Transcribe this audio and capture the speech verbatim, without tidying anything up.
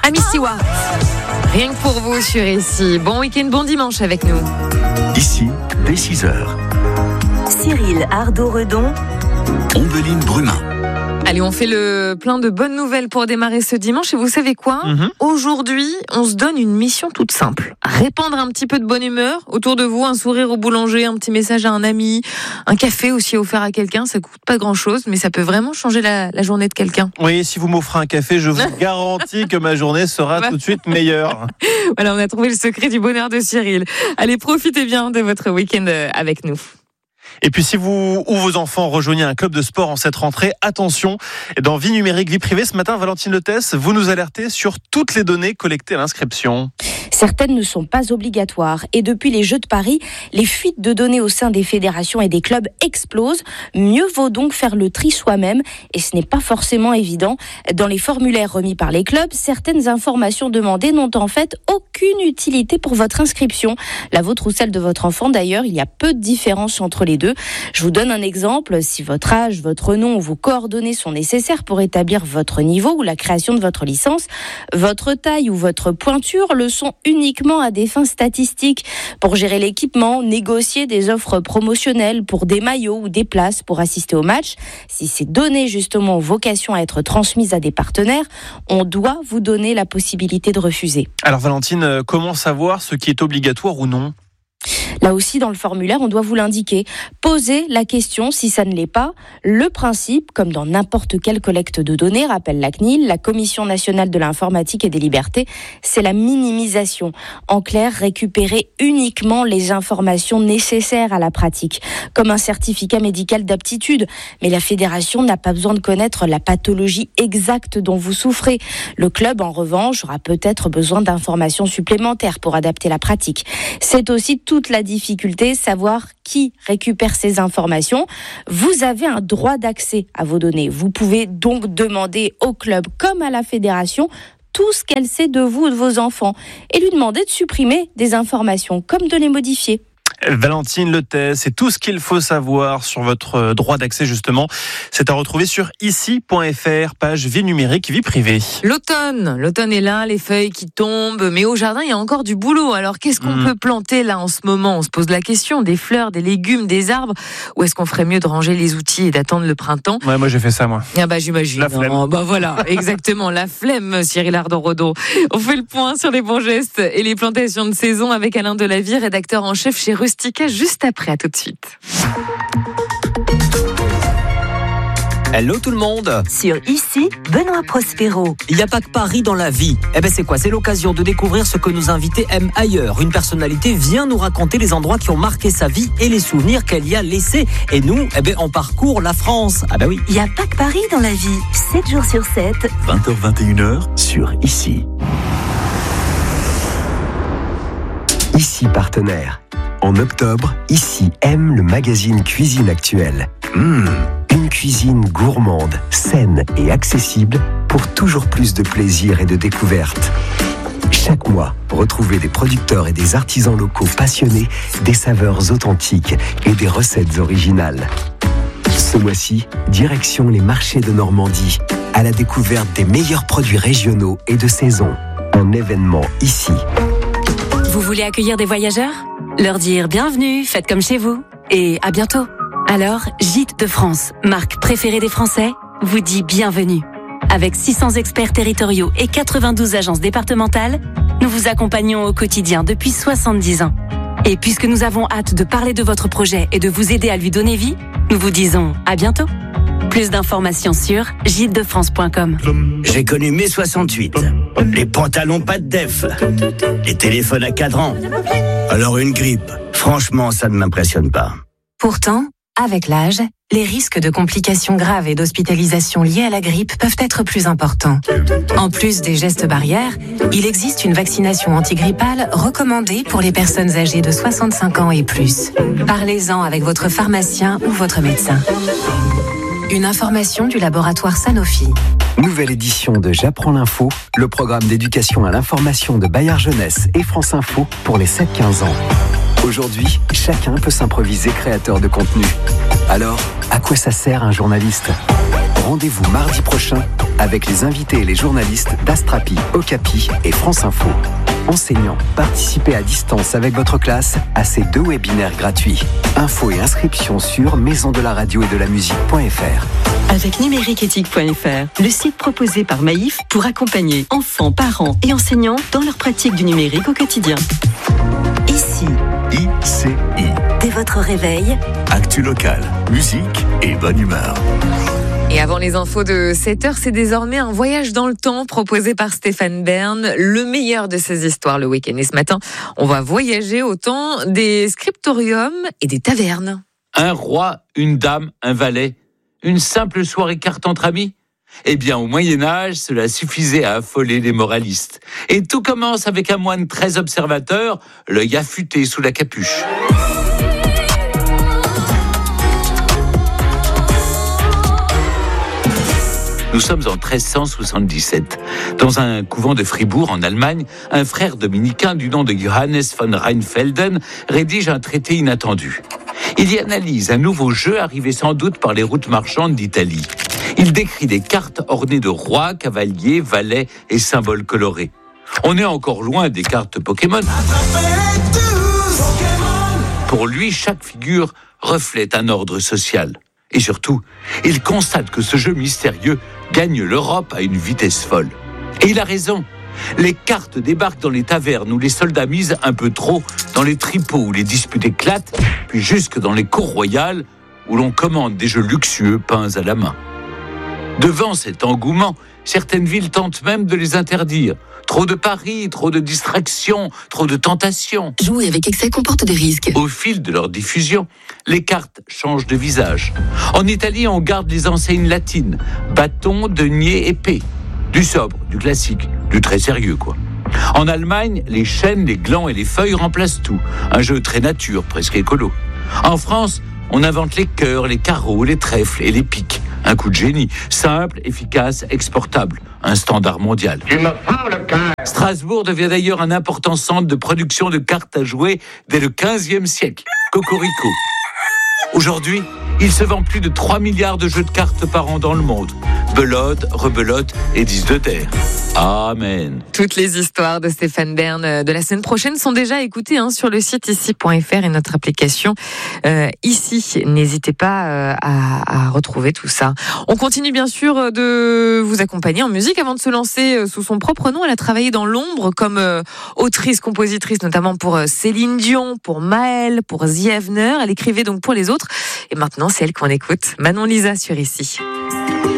Amy Stewart, rien que pour vous sur Ici. Bon week-end, bon dimanche avec nous. Ici, dès six heures. Cyril Ardo-Redon, Ombeline Brumin. Allez, on fait le plein de bonnes nouvelles pour démarrer ce dimanche. Et vous savez quoi ? mm-hmm. Aujourd'hui, on se donne une mission toute simple. Répandre un petit peu de bonne humeur autour de vous, un sourire au boulanger, un petit message à un ami, un café aussi offert à quelqu'un. Ça coûte pas grand-chose, mais ça peut vraiment changer la, la journée de quelqu'un. Oui, si vous m'offrez un café, je vous garantis que ma journée sera tout de suite meilleure. Voilà, on a trouvé le secret du bonheur de Cyril. Allez, profitez bien de votre week-end avec nous. Et puis si vous ou vos enfants rejoignez un club de sport en cette rentrée, attention, dans Vie numérique, vie privée, ce matin, Valentine Letès, vous nous alertez sur toutes les données collectées à l'inscription. Certaines ne sont pas obligatoires et depuis les Jeux de Paris, les fuites de données au sein des fédérations et des clubs explosent. Mieux vaut donc faire le tri soi-même et ce n'est pas forcément évident. Dans les formulaires remis par les clubs, certaines informations demandées n'ont en fait aucune utilité pour votre inscription. La vôtre ou celle de votre enfant d'ailleurs, il y a peu de différence entre les deux. Je vous donne un exemple. Si votre âge, votre nom ou vos coordonnées sont nécessaires pour établir votre niveau ou la création de votre licence, votre taille ou votre pointure le sont uniquement à des fins statistiques, pour gérer l'équipement, négocier des offres promotionnelles pour des maillots ou des places pour assister au match. Si ces données justement ont vocation à être transmises à des partenaires, on doit vous donner la possibilité de refuser. Alors Valentine, comment savoir ce qui est obligatoire ou non ? Là aussi, dans le formulaire, on doit vous l'indiquer. Posez la question si ça ne l'est pas. Le principe, comme dans n'importe quelle collecte de données, rappelle la C N I L, la Commission nationale de l'informatique et des libertés, c'est la minimisation. En clair, récupérer uniquement les informations nécessaires à la pratique, comme un certificat médical d'aptitude. Mais la fédération n'a pas besoin de connaître la pathologie exacte dont vous souffrez. Le club, en revanche, aura peut-être besoin d'informations supplémentaires pour adapter la pratique. C'est aussi toute la difficulté, savoir qui récupère ces informations. Vous avez un droit d'accès à vos données. Vous pouvez donc demander au club comme à la fédération tout ce qu'elle sait de vous ou de vos enfants et lui demander de supprimer des informations comme de les modifier. Valentine Letès, c'est tout ce qu'il faut savoir sur votre droit d'accès justement. C'est à retrouver sur ici point f r, page vie numérique, vie privée. L'automne, l'automne est là, les feuilles qui tombent, mais au jardin il y a encore du boulot. Alors qu'est-ce qu'on mmh. peut planter là en ce moment ? On se pose la question, des fleurs, des légumes, des arbres, ou est-ce qu'on ferait mieux de ranger les outils et d'attendre le printemps ? Ouais, moi j'ai fait ça moi. Ah bah j'imagine. La flemme. Oh, bah voilà, exactement, la flemme, Cyril Ardo-Redon. On fait le point sur les bons gestes et les plantations de saison avec Alain Delavie, rédacteur en chef chez Rustica, juste après, à tout de suite. Hello tout le monde. Sur Ici, Benoît Prospero. Il n'y a pas que Paris dans la vie. Eh ben c'est quoi ? C'est l'occasion de découvrir ce que nos invités aiment ailleurs. Une personnalité vient nous raconter les endroits qui ont marqué sa vie et les souvenirs qu'elle y a laissés. Et nous, eh ben on parcourt la France. Ah ben oui. Il n'y a pas que Paris dans la vie. sept jours sur sept. vingt heures vingt et une heures sur Ici. Ici partenaire. En octobre, Ici aime le magazine Cuisine Actuelle. Mmh, une cuisine gourmande, saine et accessible pour toujours plus de plaisir et de découverte. Chaque mois, retrouvez des producteurs et des artisans locaux passionnés, des saveurs authentiques et des recettes originales. Ce mois-ci, direction les marchés de Normandie, à la découverte des meilleurs produits régionaux et de saison. Un événement ici. Vous voulez accueillir des voyageurs ? Leur dire bienvenue, faites comme chez vous et à bientôt. Alors, Gîtes de France, marque préférée des Français, vous dit bienvenue. Avec six cents experts territoriaux et quatre-vingt-douze agences départementales, nous vous accompagnons au quotidien depuis soixante-dix ans. Et puisque nous avons hâte de parler de votre projet et de vous aider à lui donner vie, nous vous disons à bientôt. Plus d'informations sur gîtes de france point com. J'ai connu mai soixante-huit. Les pantalons pas de def. Les téléphones à cadran. Alors une grippe, franchement, ça ne m'impressionne pas. Pourtant, avec l'âge, les risques de complications graves et d'hospitalisation liées à la grippe peuvent être plus importants. En plus des gestes barrières, il existe une vaccination antigrippale recommandée pour les personnes âgées de soixante-cinq ans et plus. Parlez-en avec votre pharmacien ou votre médecin. Une information du laboratoire Sanofi. Nouvelle édition de J'apprends l'info, le programme d'éducation à l'information de Bayard Jeunesse et France Info pour les sept quinze ans. Aujourd'hui, chacun peut s'improviser créateur de contenu. Alors, à quoi ça sert un journaliste ? rendez-vous mardi prochain avec les invités et les journalistes d'Astrapi, Okapi et France Info. Enseignants, participez à distance avec votre classe à ces deux webinaires gratuits. Infos et inscriptions sur maison de la radio et de la musique.fr. Avec numériqueéthique point f r, le site proposé par Maïf pour accompagner enfants, parents et enseignants dans leur pratique du numérique au quotidien. Ici, I C I. dès votre réveil, Actu locale, musique et bonne humeur. Et avant les infos de sept heures, c'est désormais un voyage dans le temps proposé par Stéphane Bern, le meilleur de ses histoires le week-end. Et ce matin, on va voyager au temps des scriptoriums et des tavernes. Un roi, une dame, un valet, une simple soirée carte entre amis ? Eh bien, au Moyen-Âge, cela suffisait à affoler les moralistes. Et tout commence avec un moine très observateur, l'œil affûté sous la capuche. Nous sommes en treize cent soixante-dix-sept. Dans un couvent de Fribourg, en Allemagne, un frère dominicain du nom de Johannes von Rheinfelden rédige un traité inattendu. Il y analyse un nouveau jeu arrivé sans doute par les routes marchandes d'Italie. Il décrit des cartes ornées de rois, cavaliers, valets et symboles colorés. On est encore loin des cartes Pokémon. Pour lui, chaque figure reflète un ordre social. Et surtout, il constate que ce jeu mystérieux gagne l'Europe à une vitesse folle. Et il a raison. Les cartes débarquent dans les tavernes où les soldats misent un peu trop, dans les tripots où les disputes éclatent, puis jusque dans les cours royales où l'on commande des jeux luxueux peints à la main. Devant cet engouement, certaines villes tentent même de les interdire. Trop de paris, trop de distractions, trop de tentations. Jouer avec excès comporte des risques. Au fil de leur diffusion, les cartes changent de visage. En Italie, on garde les enseignes latines. Bâton, denier, épée. Du sobre, du classique, du très sérieux, quoi. En Allemagne, les chênes, les glands et les feuilles remplacent tout. Un jeu très nature, presque écolo. En France, on invente les cœurs, les carreaux, les trèfles et les piques. Un coup de génie, simple, efficace, exportable, un standard mondial. Strasbourg devient d'ailleurs un important centre de production de cartes à jouer dès le quinzième siècle. Cocorico. Aujourd'hui, il se vend plus de trois milliards de jeux de cartes par an dans le monde. Belote, rebelote et dix de terre. Amen. Toutes les histoires de Stéphane Bern de la semaine prochaine sont déjà écoutées hein, sur le site ici point f r et notre application euh, ici. N'hésitez pas euh, à, à retrouver tout ça. On continue bien sûr de vous accompagner en musique avant de se lancer sous son propre nom. Elle a travaillé dans l'ombre comme euh, autrice, compositrice, notamment pour euh, Céline Dion, pour Maëlle, pour Zievner. Elle écrivait donc pour les autres. Et maintenant, c'est elle qu'on écoute. Manon Lisa sur ici.